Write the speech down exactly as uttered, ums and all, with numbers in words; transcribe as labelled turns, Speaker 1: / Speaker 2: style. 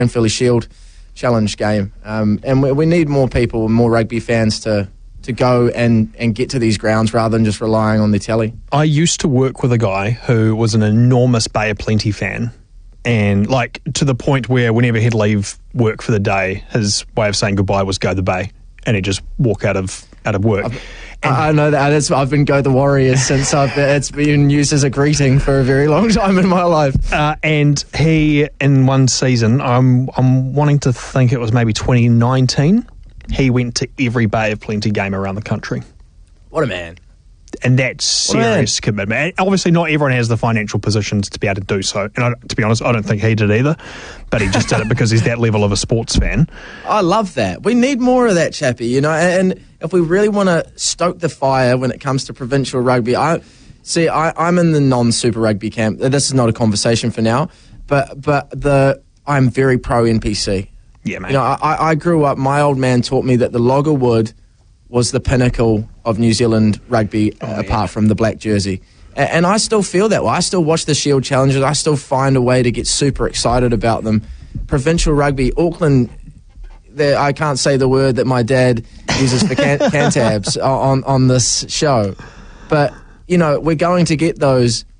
Speaker 1: Philly Shield Challenge game. Um, and we, we need more people, more rugby fans to to go and, and get to these grounds rather than just relying on the telly.
Speaker 2: I used to work with a guy who was an enormous Bay of Plenty fan, and like to the point where whenever he'd leave work for the day, his way of saying goodbye was go the Bay, and he'd just walk out of out of work.
Speaker 1: I've, I know that. That's, I've been go the Warriors since I've, it's been used as a greeting for a very long time in my life.
Speaker 2: Uh, and he, in one season, I'm I'm wanting to think it was maybe twenty nineteen, he went to every Bay of Plenty game around the country.
Speaker 1: What a man.
Speaker 2: And that's serious commitment. And obviously, not everyone has the financial positions to be able to do so. And I, to be honest, I don't think he did either. But he just did it because he's that level of a sports fan.
Speaker 1: I love that. We need more of that, Chappie, you know. And, and if we really want to stoke the fire when it comes to provincial rugby, I see. I, I'm in the non-Super Rugby camp. This is not a conversation for now. But but the I'm very pro N P C.
Speaker 2: Yeah, man.
Speaker 1: You know, I, I grew up. My old man taught me that the logger wood was the pinnacle of New Zealand rugby, oh, uh, apart yeah. from the black jersey. A- and I still feel that way. I still watch the Shield Challenges. I still find a way to get super excited about them. Provincial rugby, Auckland, I can't say the word that my dad uses for can- cantabs on, on this show. But, you know, we're going to get those